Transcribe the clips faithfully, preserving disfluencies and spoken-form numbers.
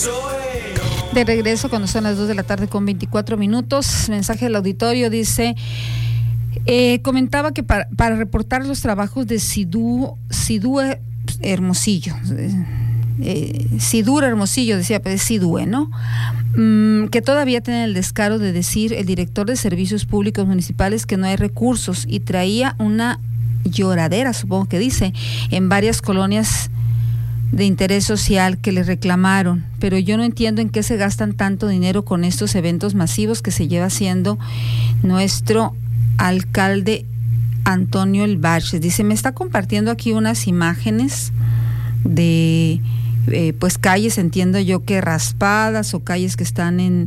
De regreso cuando son las dos de la tarde con veinticuatro minutos, mensaje del auditorio dice, eh, comentaba que para, para reportar los trabajos de Sidú, Sidú Hermosillo, eh, Sidur Hermosillo decía, pero es Sidue, ¿no? Mm, que todavía tienen el descaro de decir el director de servicios públicos municipales que no hay recursos y traía una lloradera, supongo que dice, en varias colonias de interés social que le reclamaron, pero yo no entiendo en qué se gastan tanto dinero con estos eventos masivos que se lleva haciendo nuestro alcalde Antonio El Baches. Dice, me está compartiendo aquí unas imágenes de eh, pues calles, entiendo yo que raspadas o calles que están en,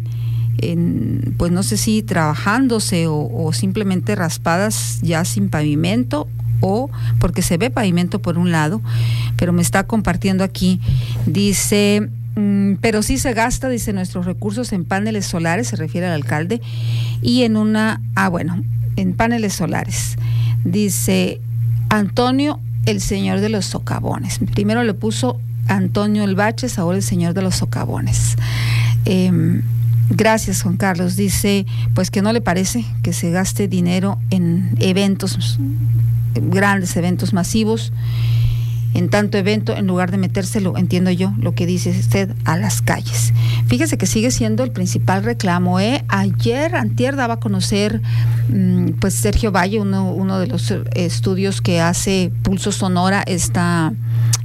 en pues no sé si trabajándose o, o simplemente raspadas ya sin pavimento, o porque se ve pavimento por un lado, pero me está compartiendo aquí, dice, mmm, pero sí se gasta, dice, nuestros recursos en paneles solares, se refiere al alcalde, y en una, ah bueno, en paneles solares, dice Antonio, el señor de los socavones, primero le puso Antonio El Baches, ahora el señor de los socavones. eh, Gracias, Juan Carlos. Dice, pues que no le parece que se gaste dinero en eventos, grandes eventos masivos, en tanto evento, en lugar de metérselo, entiendo yo, lo que dice usted, a las calles. Fíjese que sigue siendo el principal reclamo, ¿eh? Ayer, antier, daba a conocer, mmm, pues Sergio Valle, uno, uno de los estudios que hace Pulso Sonora, esta,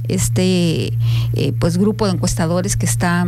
este, eh, pues grupo de encuestadores que está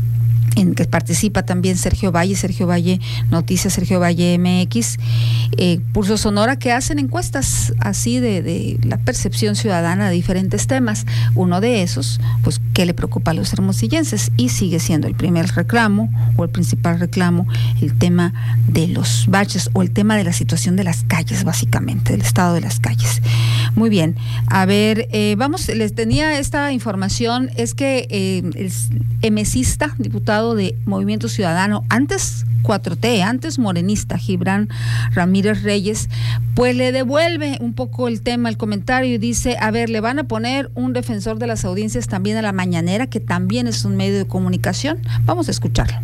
en que participa también Sergio Valle, Sergio Valle Noticias, Sergio Valle M X, eh, Pulso Sonora, que hacen encuestas así de, de la percepción ciudadana de diferentes temas. Uno de esos, pues, ¿qué le preocupa a los hermosillenses? Y sigue siendo el primer reclamo, o el principal reclamo, el tema de los baches, o el tema de la situación de las calles, básicamente, del estado de las calles. Muy bien, a ver, eh, vamos, les tenía esta información, es que eh, el emesista, diputado de Movimiento Ciudadano, antes cuatro T, antes morenista, Gibran Ramírez Reyes, pues le devuelve un poco el tema, el comentario, y dice, a ver, le van a poner un defensor de las audiencias también a la mañanera, que también es un medio de comunicación. Vamos a escucharlo.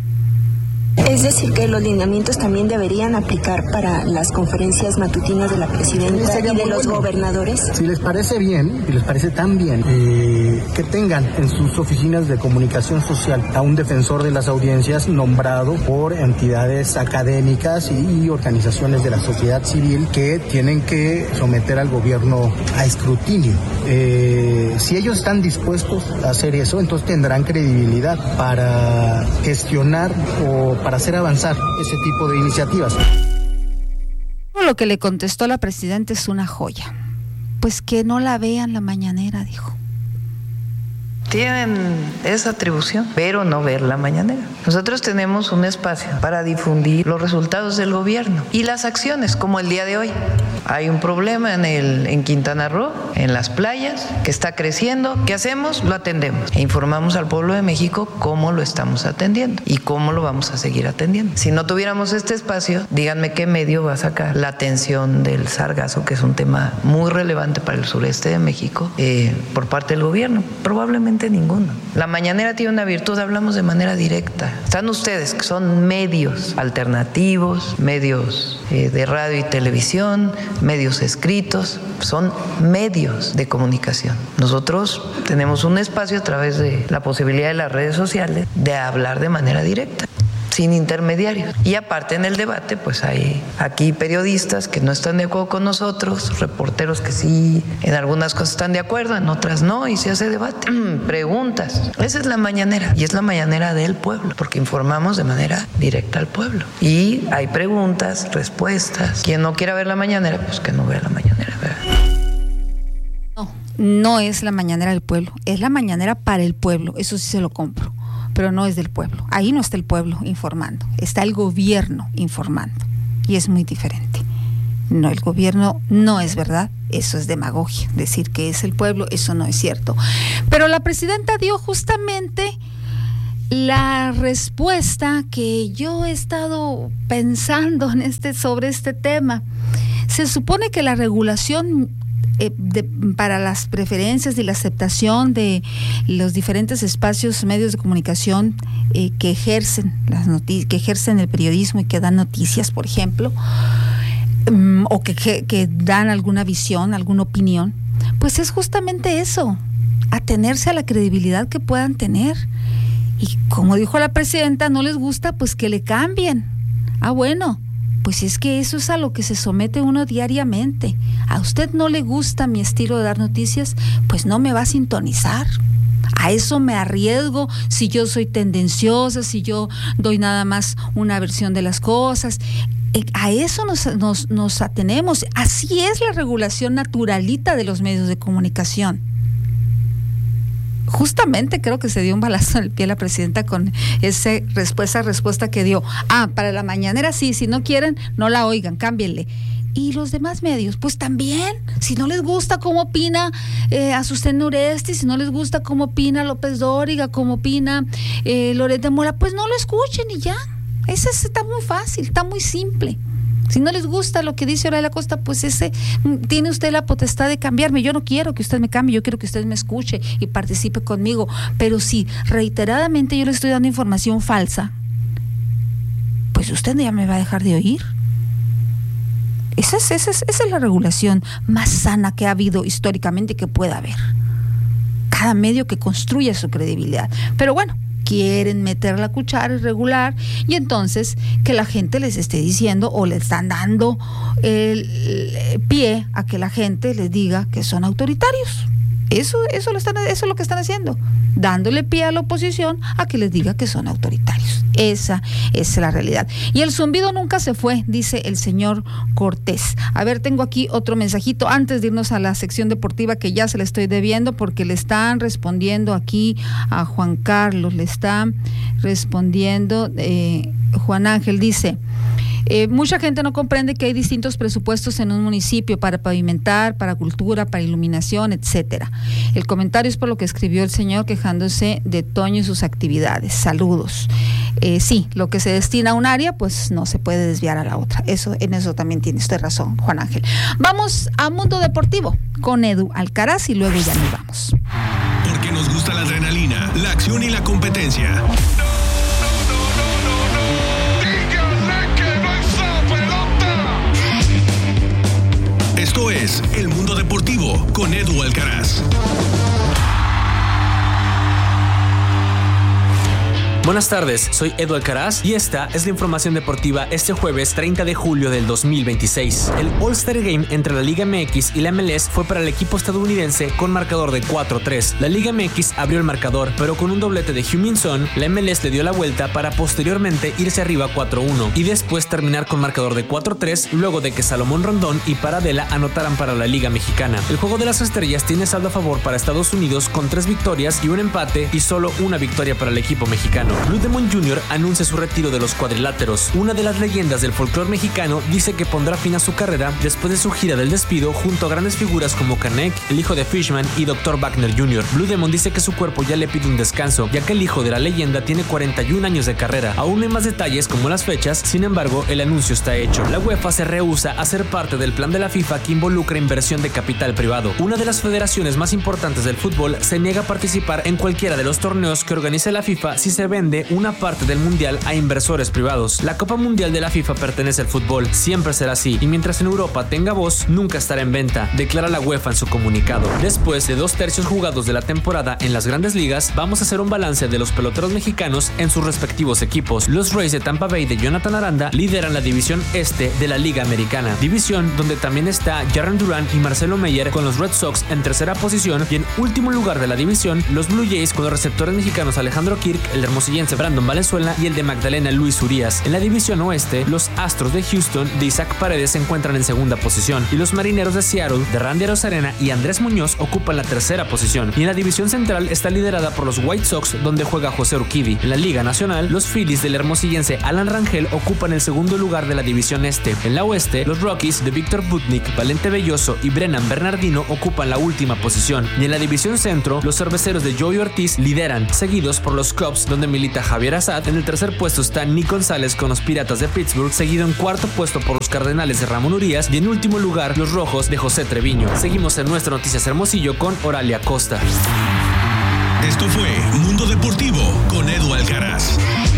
Es decir, que los lineamientos también deberían aplicar para las conferencias matutinas de la presidenta y de los gobernadores. Si les parece bien, si les parece tan bien, eh, que tengan en sus oficinas de comunicación social a un defensor de las audiencias nombrado por entidades académicas y organizaciones de la sociedad civil que tienen que someter al gobierno a escrutinio. Eh, si ellos están dispuestos a hacer eso, entonces tendrán credibilidad para gestionar o para hacer avanzar ese tipo de iniciativas. Lo que le contestó la presidenta es una joya. Pues que no la vean la mañanera, dijo. Tienen esa atribución, pero no ver la mañanera. Nosotros tenemos un espacio para difundir los resultados del gobierno y las acciones, como el día de hoy. Hay un problema en, el, en Quintana Roo, en las playas, que está creciendo. ¿Qué hacemos? Lo atendemos. E informamos al pueblo de México cómo lo estamos atendiendo y cómo lo vamos a seguir atendiendo. Si no tuviéramos este espacio, díganme qué medio va a sacar la atención del sargazo, que es un tema muy relevante para el sureste de México, eh, por parte del gobierno. Probablemente ninguno. La mañanera tiene una virtud, hablamos de manera directa. Están ustedes, que son medios alternativos, medios eh, de radio y televisión, medios escritos, son medios de comunicación. Nosotros tenemos un espacio a través de la posibilidad de las redes sociales de hablar de manera directa, sin intermediarios. Y aparte, en el debate, pues hay aquí periodistas que no están de acuerdo con nosotros, reporteros que sí en algunas cosas están de acuerdo, en otras no, y se hace debate. Preguntas. Esa es la mañanera, y es la mañanera del pueblo, porque informamos de manera directa al pueblo. Y hay preguntas, respuestas. Quien no quiera ver la mañanera, pues que no vea la mañanera, ¿verdad? No, no es la mañanera del pueblo, es la mañanera para el pueblo, eso sí se lo compro. Pero no es del pueblo. Ahí no está el pueblo informando, está el gobierno informando, y es muy diferente. No, el gobierno no es verdad, eso es demagogia, decir que es el pueblo, eso no es cierto. Pero la presidenta dio justamente la respuesta que yo he estado pensando en este, sobre este tema. Se supone que la regulación eh, de, para las preferencias y la aceptación de los diferentes espacios, medios de comunicación eh, que ejercen las noticias, que ejercen el periodismo y que dan noticias, por ejemplo, um, o que, que, que dan alguna visión, alguna opinión, pues es justamente eso, atenerse a la credibilidad que puedan tener. Y como dijo la presidenta, no les gusta, pues que le cambien. Ah, bueno, pues es que eso es a lo que se somete uno diariamente. A usted no le gusta mi estilo de dar noticias, pues no me va a sintonizar. A eso me arriesgo si yo soy tendenciosa, si yo doy nada más una versión de las cosas. A eso nos, nos, nos atenemos. Así es la regulación naturalita de los medios de comunicación. Justamente creo que se dio un balazo en el pie la presidenta con ese respuesta, respuesta que dio. Ah, para la mañanera sí, si no quieren, no la oigan, cámbienle. Y los demás medios, pues también, si no les gusta cómo opina eh, Azucena Uresti, si no les gusta cómo opina López Dóriga, cómo opina eh, Loret de Mola, pues no lo escuchen y ya. Ese está muy fácil, está muy simple. Si no les gusta lo que dice Oralia Costa, pues ese tiene usted la potestad de cambiarme. Yo no quiero que usted me cambie, yo quiero que usted me escuche y participe conmigo. Pero si reiteradamente yo le estoy dando información falsa, pues usted ya me va a dejar de oír. Esa es, esa es, esa es la regulación más sana que ha habido históricamente y que pueda haber. Cada medio que construya su credibilidad. Pero bueno, quieren meter la cuchara y regular, y entonces que la gente les esté diciendo o le están dando el pie a que la gente les diga que son autoritarios. Eso, eso, lo están, eso es lo que están haciendo, dándole pie a la oposición a que les diga que son autoritarios. Esa es la realidad. Y el zumbido nunca se fue, dice el señor Cortés. A ver, tengo aquí otro mensajito antes de irnos a la sección deportiva que ya se le estoy debiendo, porque le están respondiendo aquí a Juan Carlos, le están respondiendo eh, Juan Ángel, dice: Eh, mucha gente no comprende que hay distintos presupuestos en un municipio para pavimentar, para cultura, para iluminación, etcétera. El comentario es por lo que escribió el señor quejándose de Toño y sus actividades. Saludos. Eh, sí, lo que se destina a un área, pues no se puede desviar a la otra. Eso, en eso también tiene usted razón, Juan Ángel. Vamos a Mundo Deportivo con Edu Alcaraz y luego ya nos vamos. Porque nos gusta la adrenalina, la acción y la competencia. Esto es El Mundo Deportivo con Edu Alcaraz. Buenas tardes, soy Edu Alcaraz y esta es la información deportiva este jueves treinta de julio del dos mil veintiséis. El All-Star Game entre la Liga M X y la M L S fue para el equipo estadounidense con marcador de cuatro tres. La Liga M X abrió el marcador, pero con un doblete de Heung-Min Son, la M L S le dio la vuelta para posteriormente irse arriba cuatro uno y después terminar con marcador de cuatro tres luego de que Salomón Rondón y Paradela anotaran para la Liga Mexicana. El juego de las estrellas tiene saldo a favor para Estados Unidos con tres victorias y un empate y solo una victoria para el equipo mexicano. Blue Demon junior anuncia su retiro de los cuadriláteros. Una de las leyendas del folclore mexicano dice que pondrá fin a su carrera después de su gira del despido junto a grandes figuras como Canek, el hijo de Fishman y doctor Wagner junior Blue Demon dice que su cuerpo ya le pide un descanso, ya que el hijo de la leyenda tiene cuarenta y un años de carrera. Aún no hay más detalles como las fechas, sin embargo, el anuncio está hecho. La UEFA se rehúsa a ser parte del plan de la FIFA que involucra inversión de capital privado. Una de las federaciones más importantes del fútbol se niega a participar en cualquiera de los torneos que organice la FIFA si se vende una parte del mundial a inversores privados. La Copa Mundial de la FIFA pertenece al fútbol, siempre será así, y mientras en Europa tenga voz, nunca estará en venta, declara la UEFA en su comunicado. Después de dos tercios jugados de la temporada en las grandes ligas, vamos a hacer un balance de los peloteros mexicanos en sus respectivos equipos. Los Rays de Tampa Bay de Jonathan Aranda lideran la división este de la Liga Americana, división donde también está Jarren Duran y Marcelo Meyer con los Red Sox en tercera posición, y en último lugar de la división, los Blue Jays con los receptores mexicanos Alejandro Kirk, el hermosillense Brandon Valenzuela y el de Magdalena Luis Urias. En la división oeste, los Astros de Houston de Isaac Paredes se encuentran en segunda posición y los Marineros de Seattle de Randy Arozarena y Andrés Muñoz ocupan la tercera posición. Y en la división central está liderada por los White Sox, donde juega José Urquidy. En la Liga Nacional, los Phillies del hermosillense Alan Rangel ocupan el segundo lugar de la división este. En la oeste, los Rockies de Víctor Butnik, Valente Belloso y Brennan Bernardino ocupan la última posición. Y en la división centro, los Cerveceros de Joey Ortiz lideran, seguidos por los Cubs, donde milita Javier Assad. En el tercer puesto está Nick González con los Piratas de Pittsburgh, seguido en cuarto puesto por los Cardenales de Ramón Urias y en último lugar los Rojos de José Treviño. Seguimos en Nuestra Noticias Hermosillo con Oralia Costa. Esto fue Mundo Deportivo con Edu Alcaraz.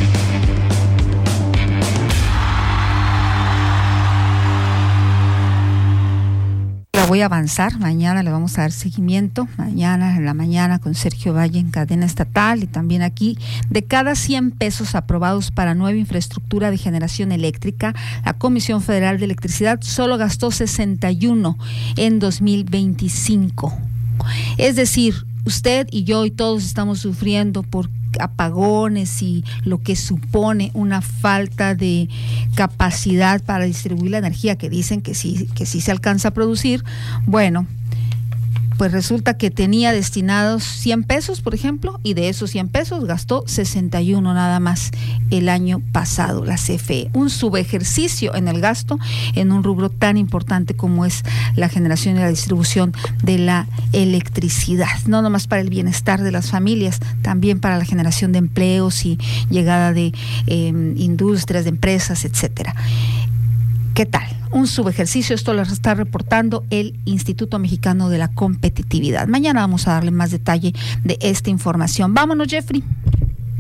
Voy a avanzar, mañana le vamos a dar seguimiento, mañana en la mañana con Sergio Valle en cadena estatal y también aquí. De cada cien pesos aprobados para nueva infraestructura de generación eléctrica, la Comisión Federal de Electricidad solo gastó sesenta y uno en dos mil veinticinco. Es decir, usted y yo y todos estamos sufriendo por apagones y lo que supone una falta de capacidad para distribuir la energía que dicen que sí, que sí se alcanza a producir. Bueno, pues resulta que tenía destinados cien pesos, por ejemplo, y de esos cien pesos gastó sesenta y uno nada más el año pasado, la C F E. Un subejercicio en el gasto en un rubro tan importante como es la generación y la distribución de la electricidad. No nomás para el bienestar de las familias, también para la generación de empleos y llegada de eh, industrias, de empresas, etcétera. ¿Qué tal? Un subejercicio, esto lo está reportando el Instituto Mexicano de la Competitividad. Mañana vamos a darle más detalle de esta información. Vámonos, Jeffrey.